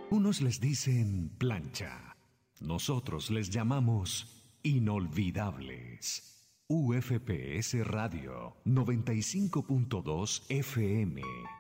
Unos les dicen plancha, nosotros les llamamos inolvidables. UFPS Radio 95.2 FM.